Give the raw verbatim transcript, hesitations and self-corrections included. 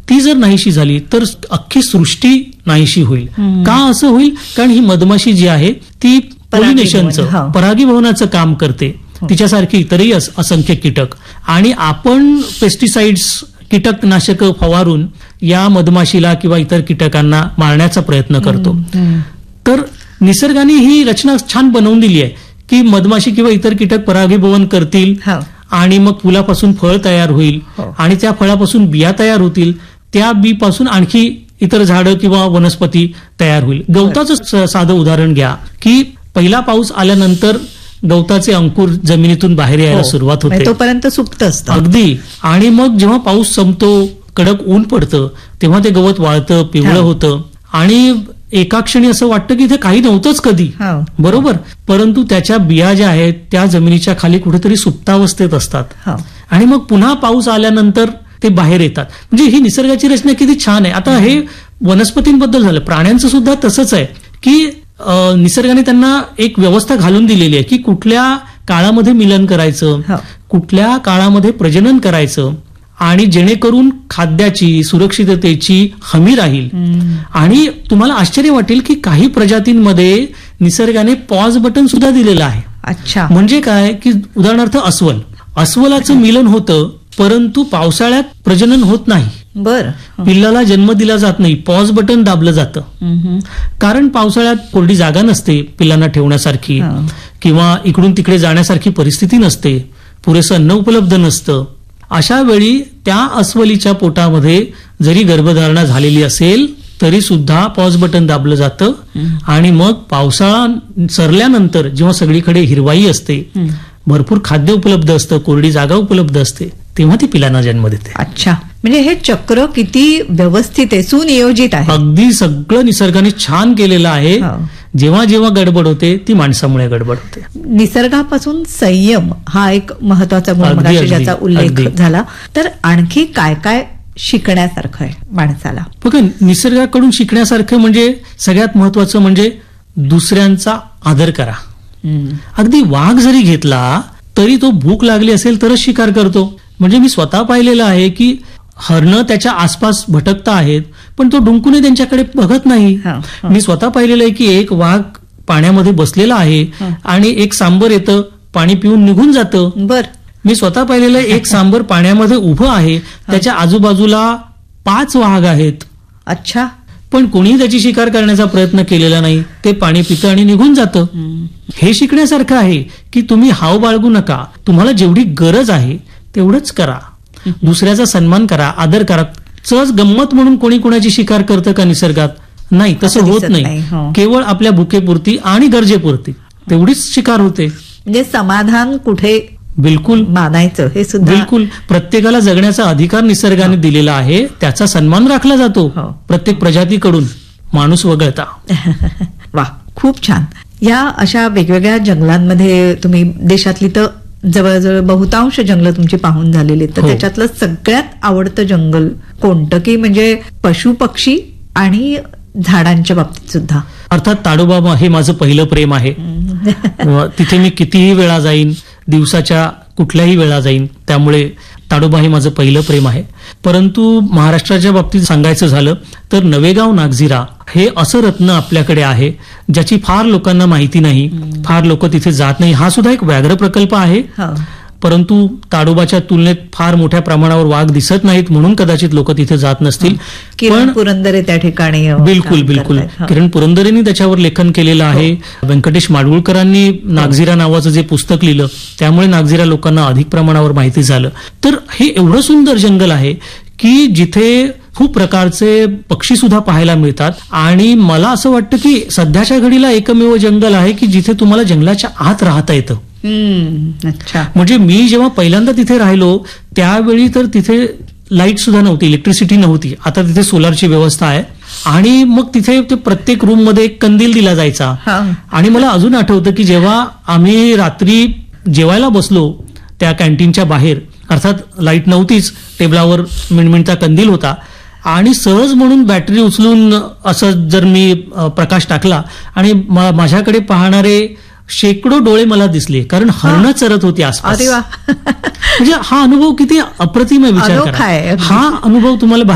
ती जर नाहीशी झाली तर अख्खी सृष्टी नाहीशी होईल. का असं होईल? कारण ही मधमाशी जी आहे ती पॉलिनेशनचं, परागीभवनाचं काम करते. तिच्यासारखी इतरही असंख्य कीटक, आणि आपण पेस्टिसाइड्स, कीटकनाशक फवारून या मधमाशीला किंवा इतर कीटकांना मारण्याचा प्रयत्न करतो. तर निसर्गाने ही रचना छान बनवून दिली आहे की मधमाशी किंवा इतर कीटक परागीभवन करतील आणि मग फुलापासून फळ तयार होईल आणि त्या फळापासून बिया तयार होतील. त्या बी पासून आणखी इतर झाडं किंवा वनस्पती तयार होईल. गवताचं साधं उदाहरण घ्या की पहिला पाऊस आल्यानंतर गवताचे अंकुर जमिनीतून बाहेर यायला सुरुवात होते, तोपर्यंत सुप्त असतं अगदी. आणि मग जेव्हा पाऊस संपतो, कडक ऊन पडतं, तेव्हा ते गवत वाळतं, पिवळं होतं आणि एका क्षणी असं वाटतं की इथे काही नव्हतंच कधी, बरोबर. परंतु त्याच्या बिया ज्या आहेत त्या जमिनीच्या खाली कुठेतरी सुप्तावस्थेत असतात आणि मग पुन्हा पाऊस आल्यानंतर ते बाहेर येतात. म्हणजे ही निसर्गाची रचना किती छान आहे. आता हे वनस्पतींबद्दल झालं, प्राण्यांचं सुद्धा तसंच आहे की निसर्गाने त्यांना एक व्यवस्था घालून दिलेली आहे की कुठल्या काळामध्ये मिलन करायचं, कुठल्या काळामध्ये प्रजनन करायचं, आणि जेणेकरून खाद्याची, सुरक्षिततेची हमी राहील. आणि तुम्हाला आश्चर्य वाटेल की काही प्रजातींमध्ये निसर्गाने पॉज बटन सुद्धा दिलेलं आहे. अच्छा. म्हणजे काय की उदाहरणार्थ अस्वल, अस्वलाचं मिलन होतं परंतु पावसाळ्यात प्रजनन होत नाही. बर. पिल्लाला जन्म दिला जात नाही, पॉज बटन दाबलं जातं. कारण पावसाळ्यात कोरडी जागा नसते पिल्लांना ठेवण्यासारखी, किंवा इकडून तिकडे जाण्यासारखी परिस्थिती नसते, पुरेसं अन्न उपलब्ध नसतं. अशा वेळी त्या अस्वलीच्या पोटामध्ये जरी गर्भधारणा झालेली असेल तरी सुद्धा पॉज बटन दाबलं जातं आणि मग पावसाळा सरल्यानंतर जेव्हा सगळीकडे हिरवाई असते, भरपूर खाद्य उपलब्ध असतं, कोरडी जागा उपलब्ध असते, तेव्हा ती पिलांना जन्म देते. अच्छा. म्हणजे हे चक्र किती व्यवस्थित आहे, सुनियोजित आहे. अगदी सगळं निसर्गाने छान केलेलं आहे. जेव्हा जेव्हा गडबड होते ती माणसामुळे गडबड होते. निसर्गापासून संयम हा एक महत्वाचा गुण ज्याचा उल्लेख झाला. तर आणखी काय काय शिकण्यासारखं आहे माणसाला? बघा, निसर्गाकडून शिकण्यासारखं म्हणजे सगळ्यात महत्वाचं म्हणजे दुसऱ्यांचा आदर करा. अगदी वाघ जरी घेतला तरी तो भूक लागली असेल तरच शिकार करतो. म्हणजे मी स्वतः पाहिलेलं आहे की हरणं त्याच्या आसपास भटकता आहेत पण तो डुंकूने त्यांच्याकडे बघत नाही. मी स्वतः पाहिलेलं आहे की एक वाघ पाण्यामध्ये बसलेला आहे आणि एक सांबर येतं, पाणी पिऊन निघून जातं. बर. मी स्वतः पाहिलेलं आहे एक सांबर पाण्यामध्ये उभं आहे, त्याच्या आजूबाजूला पाच वाघ आहेत. अच्छा. पण कोणीही त्याची शिकार करण्याचा प्रयत्न केलेला नाही, ते पाणी पितं आणि निघून जातं. हे शिकण्यासारखं आहे की तुम्ही हाव बाळगू नका, तुम्हाला जेवढी गरज आहे तेवढंच करा, दुसऱ्याचा सन्मान करा, आदर करा. सहज गंमत म्हणून कोणी कोणाची शिकार करतं का निसर्गात? नाही, तसं होत नाही. केवळ आपल्या भुकेपुरती आणि गरजेपुरती तेवढीच शिकार होते. म्हणजे समाधान कुठे बिलकुल मानायचं हे सुद्धा बिलकुल. प्रत्येकाला जगण्याचा अधिकार निसर्गाने दिलेला आहे, त्याचा सन्मान राखला जातो प्रत्येक प्रजातीकडून, माणूस वगळता. वा, खूप छान. या अशा वेगवेगळ्या जंगलांमध्ये तुम्ही देशातली तर जवळजवळ बहुतांश जंगल तुमची पाहून झालेली, तर त्याच्यातलं सगळ्यात आवडतं जंगल कोणतं? की म्हणजे पशु पक्षी आणि झाडांच्या बाबतीत सुद्धा? अर्थात ताडोबा हे माझं पहिलं प्रेम आहे. तिथे मी कितीही वेळा जाईन, दिवसाच्या कुठल्याही वेळा जाईन, त्यामुळे ताडोबा हे माझं पहिलं प्रेम आहे. परंतु महाराष्ट्राच्या बाबतीत सांगायचं झालं तर नवेगाव नागझिरा हे असं रत्न आपल्याकडे आहे ज्याची फार लोकांना माहिती नाही, फार लोक तिथे जात नाही. हा सुद्धा एक व्याघ्र प्रकल्प आहे, परंतु ताडोबाच्या तुलनेत फार मोठ्या प्रमाणावर वाघ दिसत नाहीत म्हणून कदाचित लोक तिथे जात नसतील. किरण पुरंदरे त्या ठिकाणी बिलकुल बिलकुल किरण पुरंदरेंनी त्याच्यावर लेखन केलेलं आहे. व्यंकटेश माडगुळकरांनी नागझिरा नावाचं जे पुस्तक लिहिलं त्यामुळे नागझिरा लोकांना अधिक प्रमाणावर माहिती झालं. तर हे एवढं सुंदर जंगल आहे की जिथे खूप प्रकारचे पक्षी सुद्धा पाहायला मिळतात. आणि मला असं वाटतं की सध्याच्या घडीला एकमेव जंगल आहे की जिथे तुम्हाला जंगलाच्या आत राहता येतं. अच्छा. म्हणजे मी जेव्हा पहिल्यांदा तिथे राहिलो त्यावेळी तर तिथे लाईट सुद्धा नव्हती, इलेक्ट्रिसिटी नव्हती. आता तिथे सोलारची व्यवस्था आहे आणि मग तिथे ते प्रत्येक रूम मध्ये एक कंदील दिला जायचा. आणि मला अजून आठवतं की जेव्हा आम्ही रात्री जेवायला बसलो त्या कॅन्टीनच्या बाहेर, अर्थात लाईट नव्हतीच, टेबलावर मिणमिणता कंदील होता आणि सहज म्हणून बॅटरी उचलून असं जर मी प्रकाश टाकला आणि माझ्याकडे पाहणारे शेकडो डोळे मला दिसले, कारण हरणं चरत होती आसपास. म्हणजे हा अनुभव किती अप्रतिम आहे, विचार करा. हा अनुभव तुम्हाला